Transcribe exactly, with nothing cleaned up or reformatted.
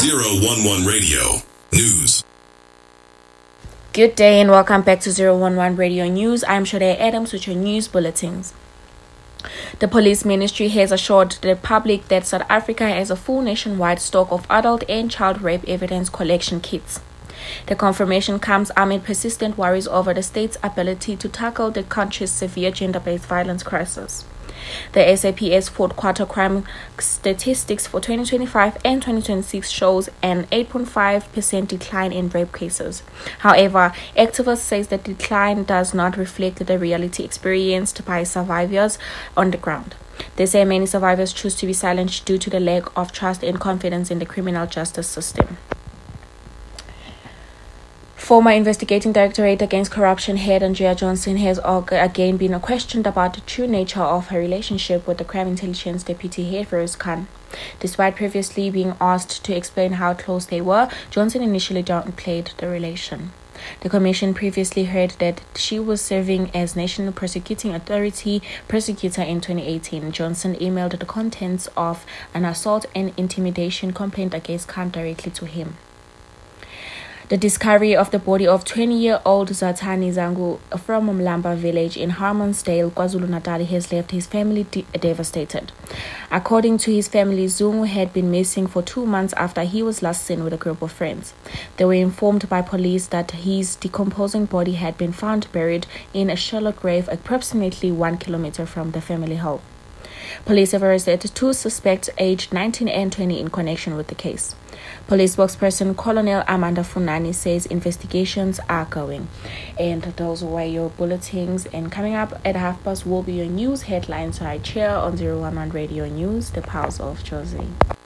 zero one one Radio News. Good day and welcome back to zero one one Radio News. I'm Shade Adams with your news bulletins. The police ministry has assured the public that South Africa has a full nationwide stock of adult and child rape evidence collection kits. The confirmation comes amid persistent worries over the state's ability to tackle the country's severe gender-based violence crisis. The S A P S fourth quarter crime statistics for twenty twenty-five and twenty twenty-six shows an eight point five percent decline in rape cases. However, activists say the decline does not reflect the reality experienced by survivors on the ground. They say many survivors choose to be silent due to the lack of trust and confidence in the criminal justice system. Former Investigating Directorate Against Corruption head Andrea Johnson has again been questioned about the true nature of her relationship with the Crime Intelligence Deputy Head Feroz Khan. Despite previously being asked to explain how close they were, Johnson initially downplayed the relation. The commission previously heard that she was serving as National Prosecuting Authority prosecutor in twenty eighteen. Johnson emailed the contents of an assault and intimidation complaint against Khan directly to him. The discovery of the body of twenty-year-old Zatani Zangu from Mlamba village in Harmonsdale, KwaZulu-Natal has left his family de- devastated. According to his family, Zungu had been missing for two months after he was last seen with a group of friends. They were informed by police that his decomposing body had been found buried in a shallow grave approximately one kilometer from the family home. Police have arrested two suspects aged nineteen and twenty in connection with the case. Police spokesperson Colonel Amanda Funani says investigations are going. And those were your bulletins. And coming up at half past will be your news headlines right here on zero one one Radio News, the Pulse of Josie.